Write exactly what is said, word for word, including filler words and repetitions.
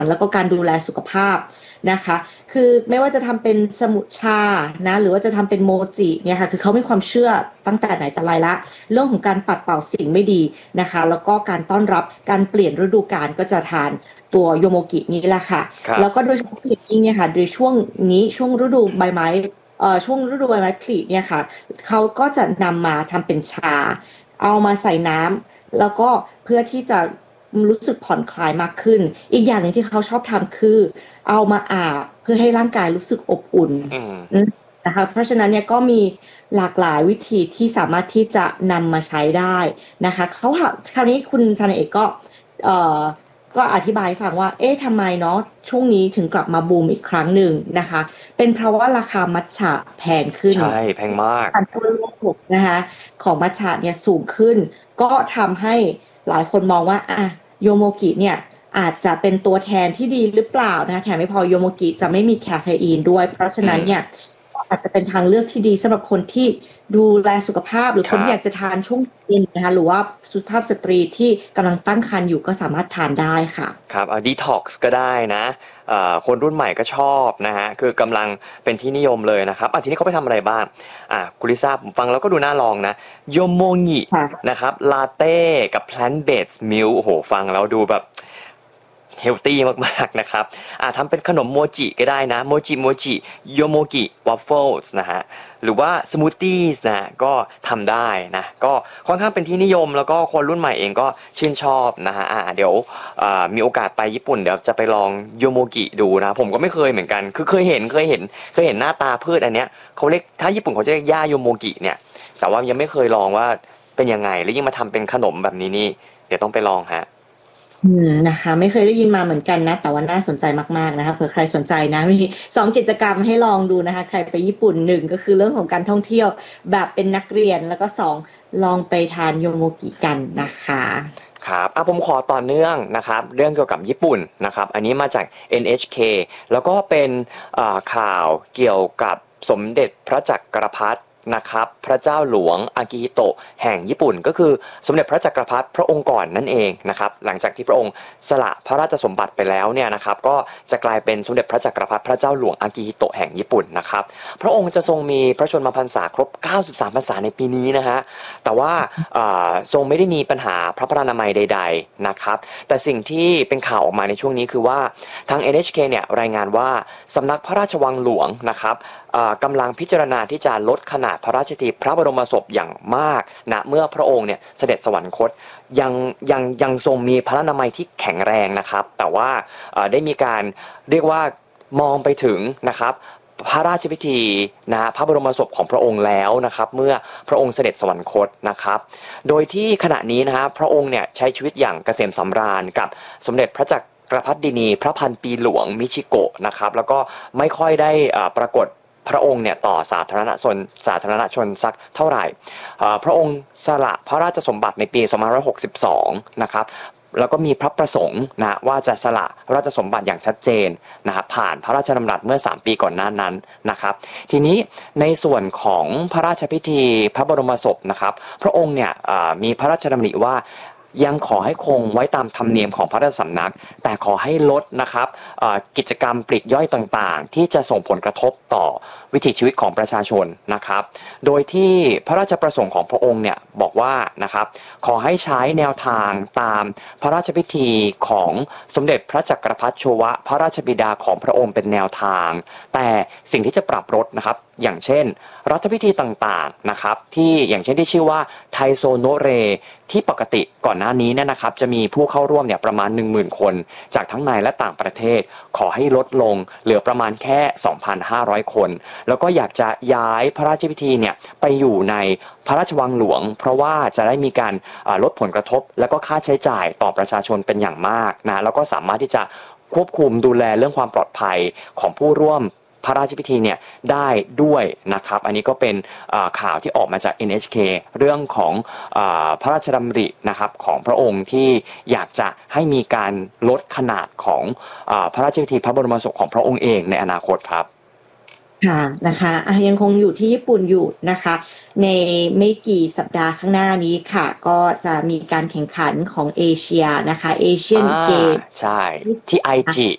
แล้วก็การดูแลสุขภาพนะคะคือไม่ว่าจะทำเป็นสมุทรชานะหรือว่าจะทำเป็นโมจิเนี่ยค่ะคือเขามีความเชื่อตั้งแต่ไหนแต่ไรละเรื่องของการปัดเป่าสิ่งไม่ดีนะคะแล้วก็การต้อนรับการเปลี่ยนฤดูกาลก็จะทานตัวโยโมกินี้แหละค่ะแล้วก็โดยเฉพาะอย่างยิ่งเนี่ยค่ะโดยช่วงนี้ช่วงฤดูใบไม้เอ่อช่วงฤดูใบไม้ผลิเนี่ยค่ะเขาก็จะนำมาทำเป็นชาเอามาใส่น้ำแล้วก็เพื่อที่จะรู้สึกผ่อนคลายมากขึ้นอีกอย่างหนึ่งที่เขาชอบทำคือเอามาอาบเพื่อให้ร่างกายรู้สึกอบอุ่นนะคะเพราะฉะนั้นเนี่ยก็มีหลากหลายวิธีที่สามารถที่จะนำมาใช้ได้นะคะเขาคราวนี้คุณชาเนเอกก็เอ่อก็อธิบายให้ฟังว่าเอ๊ะทำไมเนาะช่วงนี้ถึงกลับมาบูมอีกครั้งหนึ่งนะคะเป็นเพราะว่าราคามัทฉะแพงขึ้นใช่แพงมากการทั่วโลกนะคะของมัทฉะเนี่ยสูงขึ้นก็ทำให้หลายคนมองว่าอ่ะโยโมกิเนี่ยอาจจะเป็นตัวแทนที่ดีหรือเปล่านะคะแถมไม่พอโยโมกิจะไม่มีแคเฟอีนด้วยเพราะฉะนั้นเนี่ยอาจจะเป็นทางเลือกที่ดีสำหรับคนที่ดูแลสุขภาพหรือคนที่อยากจะทานช่วงเย็นนะคะหรือว่าสุภาพสตรีที่กำลังตั้งครรภ์อยู่ก็สามารถทานได้ค่ะครับเอาดีท็อกซ์ก็ได้นะคนรุ่นใหม่ก็ชอบนะฮะคือกำลังเป็นที่นิยมเลยนะครับทีนี้เขาไปทำอะไรบ้างอ่ะคุณลิซ่าผมฟังแล้วก็ดูน่าลองนะโยโมงินะครับลาเต้กับ plant based milk โอ้โหฟังแล้วดูแบบเฮลตี้มากๆนะครับอ่าทำเป็นขนมโมจิก็ได้นะโมจิโมจิโยโมกิวอฟเฟิลส์นะฮะหรือว่าสมูทตี้นะก็ทำได้นะก็ค่อนข้างเป็นที่นิยมแล้วก็คนรุ่นใหม่เองก็ชื่นชอบนะฮะอ่าเดี๋ยวมีโอกาสไปญี่ปุ่นเดี๋ยวจะไปลองโยโมกิดูนะผมก็ไม่เคยเหมือนกันคือเคยเห็นเคยเห็นเคยเห็นหน้าตาพืชอันเนี้ยเขาเรียกถ้าญี่ปุ่นเขาจะเรียกย่าโยโมกิเนี่ยแต่ว่ายังไม่เคยลองว่าเป็นยังไงแล้วยิ่งมาทำเป็นขนมแบบนี้นี่เดี๋ยวต้องไปลองฮะอืมนะคะไม่เคยได้ยินมาเหมือนกันนะแต่ว่าน่าสนใจมากๆนะคะเผื่อใครสนใจนะมีสองกิจกรรมให้ลองดูนะคะใครไปญี่ปุ่นหนึ่งก็คือเรื่องของการท่องเที่ยวแบบเป็นนักเรียนแล้วก็สองลองไปทานโยโมกิกันนะคะครับอ่ะผมขอต่อเนื่องนะครับเรื่องเกี่ยวกับญี่ปุ่นนะครับอันนี้มาจาก เอ็น เอช เค แล้วก็เป็นข่าวเกี่ยวกับสมเด็จพระจักรพรรดินะครับพระเจ้าหลวงอากิฮิโตะแห่งญี่ปุ่นก็คือสมเด็จพระจักรพรรดิพระองค์ก่อนนั่นเองนะครับหลังจากที่พระองค์สละพระราชสมบัติไปแล้วเนี่ยนะครับก็จะกลายเป็นสมเด็จพระจักรพรรดิพระเจ้าหลวงอากิฮิโตะแห่งญี่ปุ่นนะครับพระองค์จะทรงมีพระชนมพรรษาครบเก้าสิบสามพรรษาในปีนี้นะฮะแต่ว่าทรงไม่ได้มีปัญหาพระพรานามัยใดๆนะครับแต่สิ่งที่เป็นข่าวออกมาในช่วงนี้คือว่าทาง เอ็น เอช เค เนี่ยรายงานว่าสำนักพระราชวังหลวงนะครับกำลังพิจารณาที่จะลดขนาดพระราชทานพระบรมศพอย่างมากนะเมื่อพระองค์เนี่ยเสด็จสวรรคตยังยังยังทรงมีพระนามัยที่แข็งแรงนะครับแต่ว่าได้มีการเรียกว่ามองไปถึงนะครับพระราชพิธีนะพระบรมศพของพระองค์แล้วนะครับเมื่อพระองค์เสด็จสวรรคตนะครับโดยที่ขณะนี้นะฮะพระองค์เนี่ยใช้ชีวิตอย่างเกษมสำราญกับสมเด็จพระจักรพรรดินีพระพันปีหลวงมิชิโกะนะครับแล้วก็ไม่ค่อยได้ปรากฏพระองค์เนี่ยต่อสาธารณชนสาธารณชนสักเท่าไหร่พระองค์สละพระราชสมบัติในปีสองพันห้าร้อยหกสิบสองนะครับแล้วก็มีพระประสงค์นะว่าจะสละราชสมบัติอย่างชัดเจนนะครับผ่านพระราชดำรัสเมื่อสามปีก่อนหน้านั้นนะครับทีนี้ในส่วนของพระราชพิธีพระบรมศพนะครับพระองค์เนี่ยมีพระราชดำริว่ายังขอให้คงไว้ตามธรรมเนียมของพระราชสำนักแต่ขอให้ลดนะครับกิจกรรมปลีกย่อยต่างๆที่จะส่งผลกระทบต่อวิถีชีวิตของประชาชนนะครับโดยที่พระราชประสงค์ของพระองค์เนี่ยบอกว่านะครับขอให้ใช้แนวทางตามพระราชพิธีของสมเด็จพระจักรพรรดิชวะพระราชบิดาของพระองค์เป็นแนวทางแต่สิ่งที่จะปรับลดนะครับอย่างเช่นรัฐพิธีต่างๆนะครับที่อย่างเช่นที่ชื่อว่าไทโซโนเรที่ปกติก่อนหน้านี้เนี่ยนะครับจะมีผู้เข้าร่วมเนี่ยประมาณ หนึ่งหมื่น คนจากทั้งในและต่างประเทศขอให้ลดลงเหลือประมาณแค่ สองพันห้าร้อย คนแล้วก็อยากจะย้ายพระราชพิธีเนี่ยไปอยู่ในพระราชวังหลวงเพราะว่าจะได้มีการลดผลกระทบและก็ค่าใช้จ่ายต่อประชาชนเป็นอย่างมากนะแล้วก็สามารถที่จะควบคุมดูแลเรื่องความปลอดภัยของผู้ร่วมพระราชพิธีเนี่ยได้ด้วยนะครับอันนี้ก็เป็นข่าวที่ออกมาจาก เอ็น เอช เค เรื่องของพระราชดำรินะครับของพระองค์ที่อยากจะให้มีการลดขนาดของพระราชพิธีพระบรมศพของพระองค์เองในอนาคตครับค่ะนะคะยังคงอยู่ที่ญี่ปุ่นอยู่นะคะในไม่กี่สัปดาห์ข้างหน้านี้ค่ะก็จะมีการแข่งขันของเอเชียนะคะเอเชียนเกมใช่ที่ไอจิ